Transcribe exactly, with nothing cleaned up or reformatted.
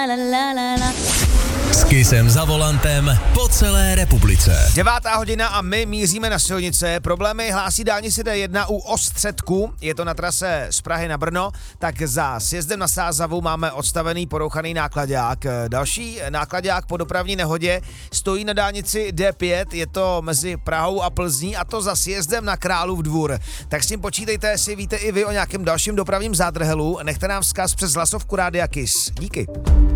S Kissem za volantem po celé republice. Devátá hodina a my míříme na silnice. Problémy hlásí dálnici D jedna u Ostředku, je to na trase z Prahy na Brno, tak za sjezdem na Sázavu máme odstavený porouchaný náklaďák. Další náklaďák po dopravní nehodě stojí na dálnici D pět, je to mezi Prahou a Plzní a to za sjezdem na Králův Dvůr. Tak s tím počítejte, jestli víte i vy o nějakém dalším dopravním zádrhelu, nechte nám vzkaz přes hlasovku Rádia Kiss. Díky.